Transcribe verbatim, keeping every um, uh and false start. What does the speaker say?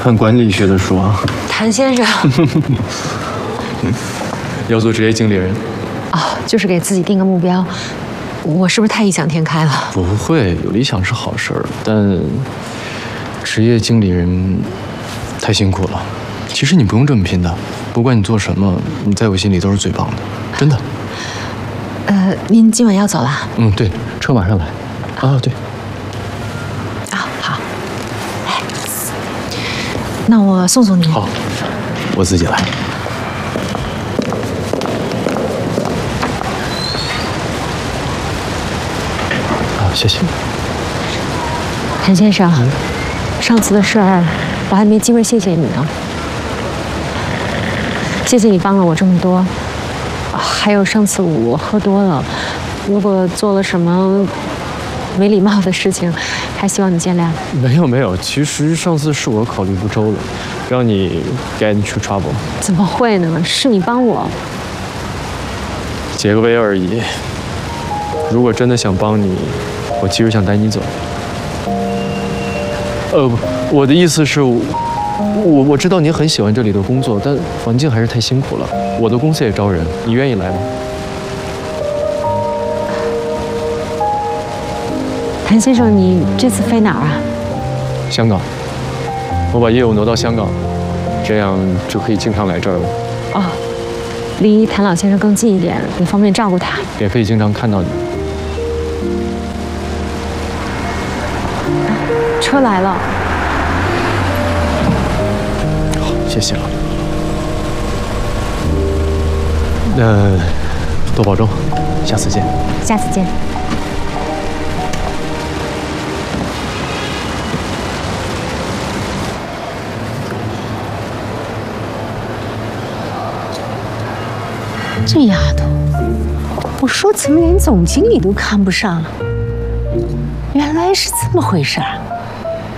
看管理学的书啊。 谭先生， 要做职业经理人。 哦，就是给自己定个目标。我是不是太异想天开了？ 不会，有理想是好事儿，但职业经理人太辛苦了。其实你不用这么拼的，不管你做什么，你在我心里都是最棒的，真的。 呃，您今晚要走了？ 嗯，对，车马上来。啊，对。 啊，好。哎，那我送送您。 好，我自己来。啊，谢谢。 谭先生，嗯、上次的事儿，我还没机会谢谢你呢。谢谢你帮了我这么多，还有上次我喝多了，如果做了什么没礼貌的事情，还希望你见谅。 没有没有，其实上次是我考虑不周了，让你 get into trouble。 怎么会呢？是你帮我， 解个围而已。如果真的想帮你，我其实想带你走。呃，不，我的意思是。我我知道您很喜欢这里的工作，但环境还是太辛苦了。我的公司也招人，你愿意来吗？ 谭先生，你这次飞哪儿啊？ 香港。我把业务挪到香港，这样就可以经常来这儿了。 哦，离谭老先生更近一点，也方便照顾他。 也可以经常看到你。 车来了。 谢谢了，那多保重，下次见。 下次见。 这丫头，我说怎么连总经理都看不上？原来是这么回事儿。